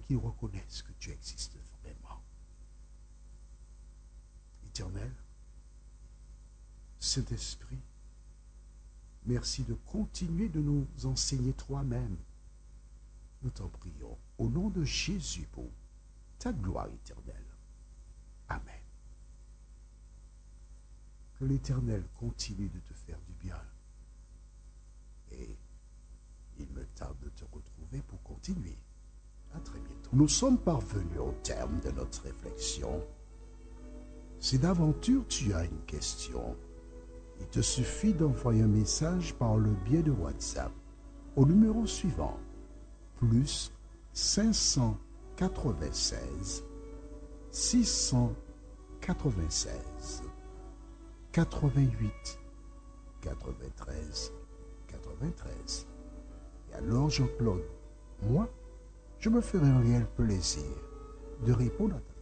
qu'ils reconnaissent que tu existes vraiment. Éternel, Saint-Esprit, merci de continuer de nous enseigner toi-même. Nous t'en prions au nom de Jésus pour ta gloire éternelle. Amen. Que l'Éternel continue de te faire du bien. Et il me tarde de te retrouver pour continuer. À très bientôt. Nous sommes parvenus au terme de notre réflexion. Si d'aventure tu as une question, il te suffit d'envoyer un message par le biais de WhatsApp au numéro suivant, plus 596 696 88 93 93. Et alors, Jean-Claude, moi, je me ferai un réel plaisir de répondre à ta